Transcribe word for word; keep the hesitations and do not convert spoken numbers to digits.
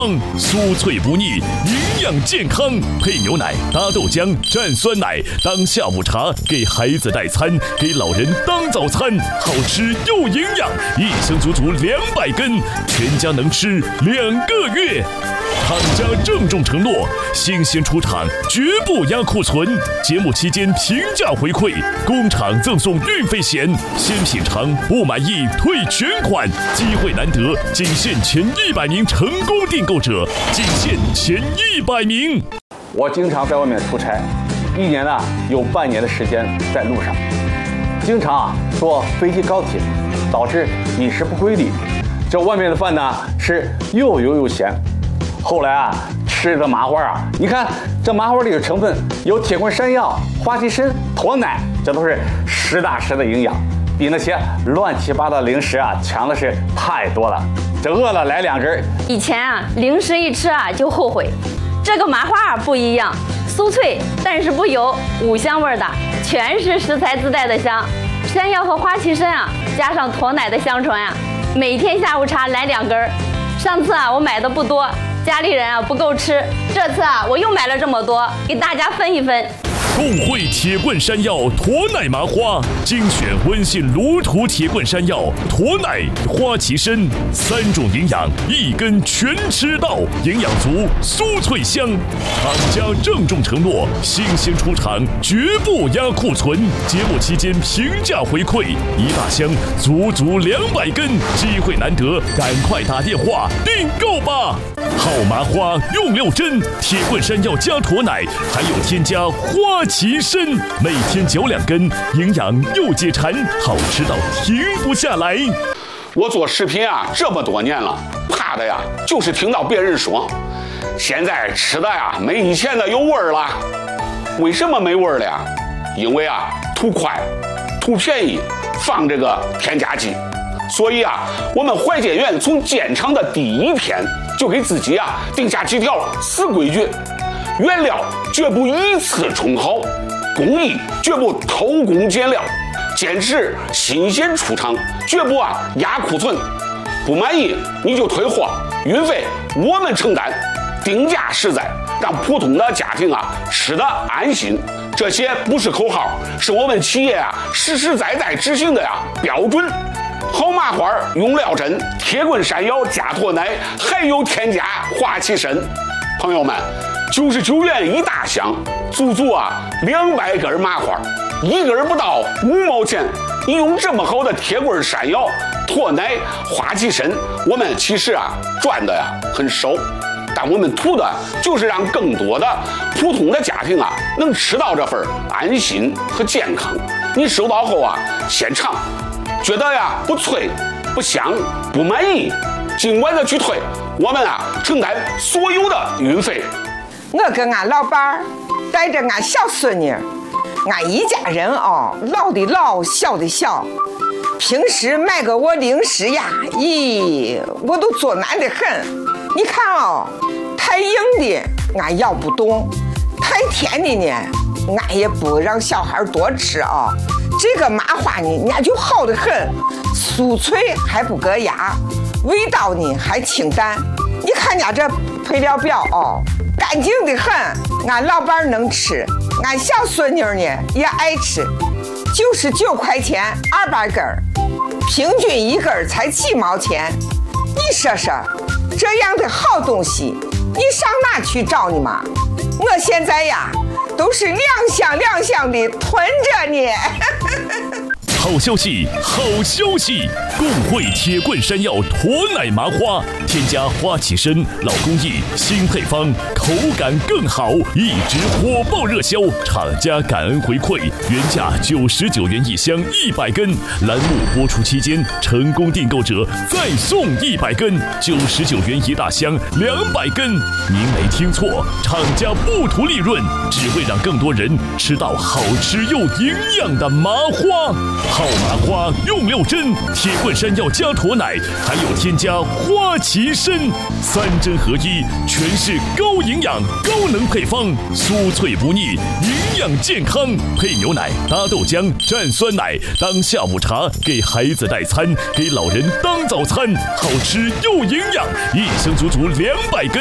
酥脆不腻，营养健康，配牛奶、搭豆浆、蘸酸奶，当下午茶，给孩子代餐，给老人当早餐，好吃又营养，一箱足足两百根，全家能吃两个月。厂家郑重承诺，新鲜出厂，绝不压库存。节目期间平价回馈，工厂赠送运费险，先品尝不满意退全款，机会难得，仅限前一百名成功订购者，仅限前一百名。 我经常在外面出差，一年呢有半年的时间在路上，经常啊坐飞机高铁，导致饮食不规律。这外面的饭呢吃又油又咸。后来啊，吃的麻花啊，你看这麻花里的成分有铁棍山药、花旗参、驼奶，这都是实打实的营养，比那些乱七八糟的零食啊强的是太多了。这饿了来两根。 以前啊，零食一吃啊就后悔，这个麻花不一样，酥脆但是不油，五香味的，全是食材自带的香。山药和花旗参啊，加上驼奶的香醇啊，每天下午茶来两根。上次啊，我买的不多。家里人啊不够吃，这次啊我又买了这么多，给大家分一分。 共汇铁棍山药驼奶麻花，精选温信卢图铁棍山药、驼奶、花旗参三种营养，一根全吃到，营养足，酥脆香。厂家郑重承诺，新鲜出厂，绝不压库存。节目期间平价回馈，一大箱足足两百根，机会难得，赶快打电话订购吧！好麻花用六针，铁棍山药加驼奶，还有添加花旗参，每天嚼两根，营养又解馋，好吃到停不下来。 我做视频啊这么多年了，怕的呀就是听到别人说，现在吃的呀没以前的有味儿了。为什么没味儿了呀？因为啊图快，图便宜，放这个添加剂。所以啊，我们怀建园从建厂的第一天就给自己啊定下几条死规矩：原料绝不以次充好，工艺绝不偷工减料，坚持新鲜出厂，绝不啊压库存。不满意你就退货，运费我们承担，定价实在，让普通的家庭啊吃得安心。这些不是口号，是我们企业啊实实在在执行的呀标准。好麻花用料真，铁棍山药加驼奶，还有添加花旗参。朋友们，九十九元一大箱，足足啊两百根麻花，一根不到五毛钱。你用这么好的铁棍山药、驼奶、花旗参，我们其实啊赚的呀很少，但我们图的就是让更多的普通的家庭啊能吃到这份安心和健康。你收到后啊，现场觉得呀不脆、不香、不满意，尽管的去退，我们啊承担所有的运费。 我跟俺老伴儿带着俺小孙女，俺一家人哦，老的老，小的小。平时买个我零食呀，咦，我都做难得很。你看哦，太硬的俺咬不动，太甜的呢，俺也不让小孩多吃啊、哦。这个麻花呢，俺就好得很，酥脆还不硌牙，味道呢还清淡。你看俺这配料表哦，干净的很，俺老伴能吃，俺小孙女呢也爱吃。九十九块钱二百根，平均一根才几毛钱。你说说，这样的好东西，你上哪去找你嘛？我现在呀，都是两箱两箱的囤着呢。 好消息，好消息！共汇铁棍山药驼奶麻花，添加花旗参，老工艺，新配方，口感更好，一直火爆热销。厂家感恩回馈，原价九十九元一箱一百根，栏目播出期间成功订购者再送一百根，九十九元一大箱两百根。您没听错，厂家不图利润，只会让更多人吃到好吃又营养的麻花。 好麻花用六针，铁棍山药加驼奶，还有添加花旗参，三针合一，全是高营养、高能配方，酥脆不腻，营养健康。配牛奶、搭豆浆、蘸酸奶，当下午茶，给孩子代餐，给老人当早餐，好吃又营养，一箱足足两百根。